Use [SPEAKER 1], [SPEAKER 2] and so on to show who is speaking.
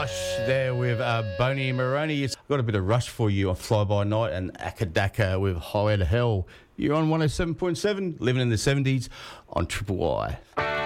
[SPEAKER 1] Rush there with Boney and Maroney. It's got a bit of Rush for you on Fly By Night and Akadaka with Highway to Hell. You're on 107.7, living in the 70s on Triple Y.